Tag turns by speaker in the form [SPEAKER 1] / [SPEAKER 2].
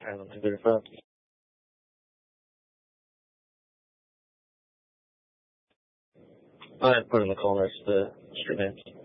[SPEAKER 1] have them to verify. I put in the call next to the street names.